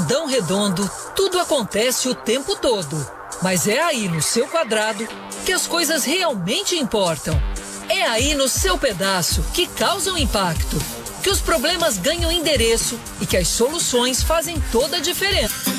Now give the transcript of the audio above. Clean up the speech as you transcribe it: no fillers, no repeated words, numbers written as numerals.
Fundão Redondo, tudo acontece o tempo todo. Mas é aí no seu quadrado que as coisas realmente importam. É aí no seu pedaço que causam impacto, que os problemas ganham endereço e que as soluções fazem toda a diferença.